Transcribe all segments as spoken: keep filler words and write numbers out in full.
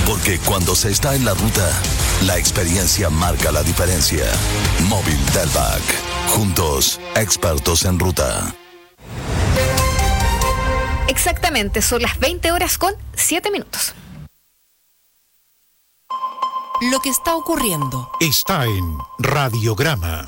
Porque cuando se está en la ruta, la experiencia marca la diferencia. Móvil Delvac. Juntos, expertos en ruta. Exactamente, son las veinte horas con siete minutos. Lo que está ocurriendo está en Radiograma.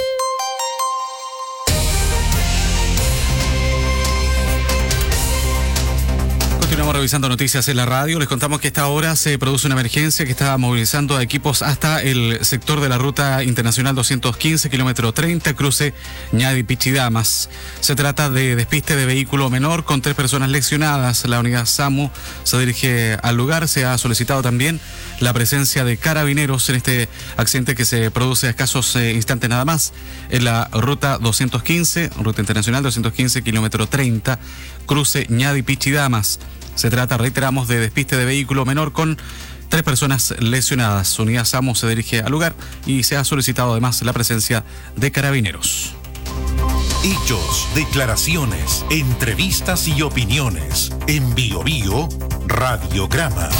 Continuamos revisando noticias en la radio. Les contamos que a esta hora se produce una emergencia que está movilizando a equipos hasta el sector de la ruta internacional doscientos quince, kilómetro treinta, cruce Ñadi-Pichidamas. Se trata de despiste de vehículo menor con tres personas lesionadas. La unidad SAMU se dirige al lugar. Se ha solicitado también la presencia de carabineros en este accidente que se produce a escasos eh, instantes nada más en la ruta doscientos quince, ruta internacional doscientos quince, kilómetro treinta, cruce Ñadi-Pichidamas. Se trata, reiteramos, de despiste de vehículo menor con tres personas lesionadas. Unidad SAMU se dirige al lugar y se ha solicitado además la presencia de carabineros. Hechos, declaraciones, entrevistas y opiniones. En Bio Bio, Radiograma.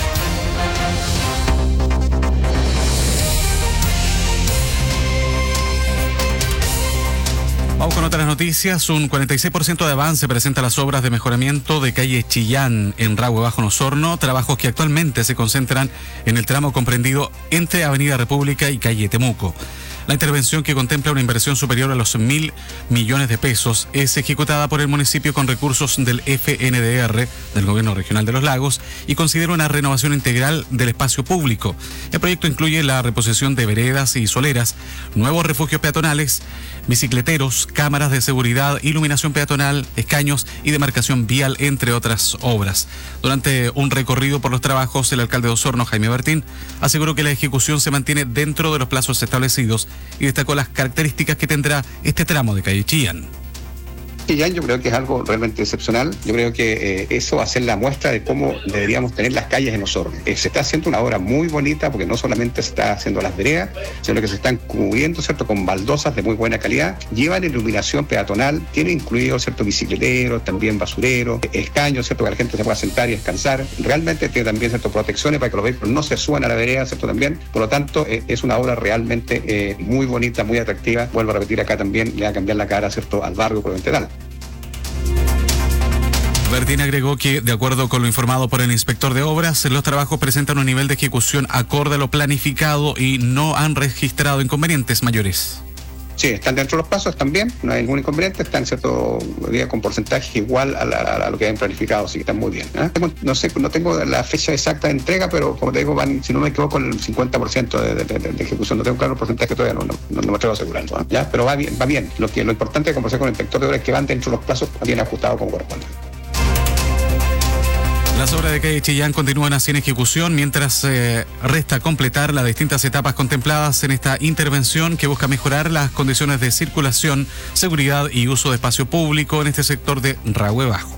Vamos con otras noticias. Un cuarenta y seis por ciento de avance presenta las obras de mejoramiento de calle Chillán en Rahue Bajo, en Osorno, trabajos que actualmente se concentran en el tramo comprendido entre Avenida República y calle Temuco. La intervención, que contempla una inversión superior a los mil millones de pesos, es ejecutada por el municipio con recursos del F N D R, del Gobierno Regional de los Lagos, y considera una renovación integral del espacio público. El proyecto incluye la reposición de veredas y soleras, nuevos refugios peatonales, bicicleteros, cámaras de seguridad, iluminación peatonal, escaños y demarcación vial, entre otras obras. Durante un recorrido por los trabajos, el alcalde de Osorno, Jaime Bertín, aseguró que la ejecución se mantiene dentro de los plazos establecidos y destacó las características que tendrá este tramo de calle Chillán. Chillán yo creo que es algo realmente excepcional. Yo creo que eh, eso va a ser la muestra de cómo deberíamos tener las calles en Osorno. Eh, se está haciendo una obra muy bonita, porque no solamente se está haciendo las veredas, sino que se están cubriendo, ¿cierto?, con baldosas de muy buena calidad. Llevan iluminación peatonal, tiene incluido, ¿cierto?, bicicleteros, también basureros, escaños, ¿cierto?, que la gente se pueda sentar y descansar. Realmente tiene también, ¿cierto?, protecciones para que los vehículos no se suban a la vereda, ¿cierto?, también. Por lo tanto, eh, es una obra realmente eh, muy bonita, muy atractiva. Vuelvo a repetir acá también, le va a cambiar la cara, ¿cierto?, al barrio provincial. Bertín agregó que, de acuerdo con lo informado por el inspector de obras, los trabajos presentan un nivel de ejecución acorde a lo planificado y no han registrado inconvenientes mayores. Sí, están dentro de los plazos también, no hay ningún inconveniente, están cierto día con porcentaje igual a, la, a lo que han planificado, así que están muy bien. ¿eh? Tengo, no sé, no tengo la fecha exacta de entrega, pero como te digo, van, si no me equivoco, con el cincuenta por ciento de, de, de, de ejecución. No tengo claro el porcentaje todavía, no, no, no, no me atrevo a asegurarlo. ¿eh? ¿Ya? Pero va bien, va bien. Lo, que, lo importante de conversar con el inspector de obras es que van dentro de los plazos bien ajustados como corresponde. Las obras de calle Chillán continúan así en ejecución, mientras eh, resta completar las distintas etapas contempladas en esta intervención que busca mejorar las condiciones de circulación, seguridad y uso de espacio público en este sector de Rahue Bajo.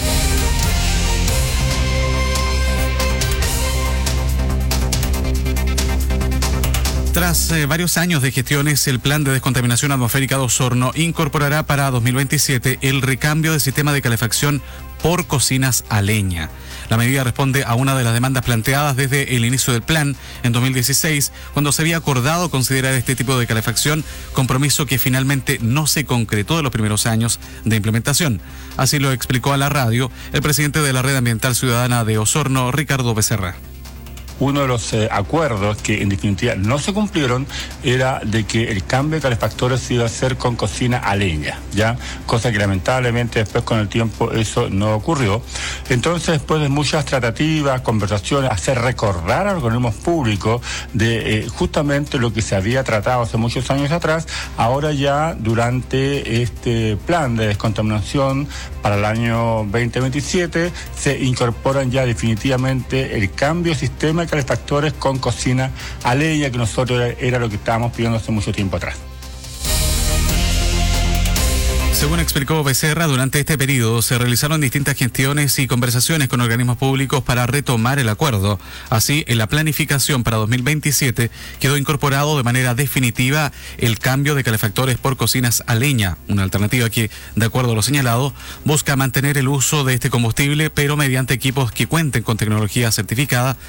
Tras eh, varios años de gestiones, el Plan de Descontaminación Atmosférica de Osorno incorporará para dos mil veintisiete el recambio del sistema de calefacción por cocinas a leña. La medida responde a una de las demandas planteadas desde el inicio del plan en dos mil dieciséis, cuando se había acordado considerar este tipo de calefacción, compromiso que finalmente no se concretó en los primeros años de implementación. Así lo explicó a la radio el presidente de la Red Ambiental Ciudadana de Osorno, Ricardo Becerra. Uno de los eh, acuerdos que en definitiva no se cumplieron era de que el cambio de calefactores se iba a hacer con cocina a leña, ¿ya? Cosa que lamentablemente después con el tiempo eso no ocurrió. Entonces, después de muchas tratativas, conversaciones, hacer recordar a los organismos públicos de eh, justamente lo que se había tratado hace muchos años atrás, ahora ya durante este plan de descontaminación para el año veinte veintisiete se incorporan ya definitivamente el cambio de sistema de calefactores con cocina a leña, que nosotros era, era lo que estábamos pidiendo hace mucho tiempo atrás. Según explicó Becerra, durante este periodo se realizaron distintas gestiones y conversaciones con organismos públicos para retomar el acuerdo. Así, en la planificación para dos mil veintisiete quedó incorporado de manera definitiva el cambio de calefactores por cocinas a leña, una alternativa que, de acuerdo a lo señalado, busca mantener el uso de este combustible, pero mediante equipos que cuenten con tecnología certificada